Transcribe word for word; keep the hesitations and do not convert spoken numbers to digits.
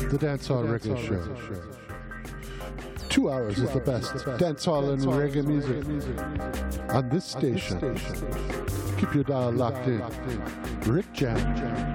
The Dancehall Reggae Show. Two hours is the best dancehall and reggae music on this station. Keep your dial locked in. Rick Jam.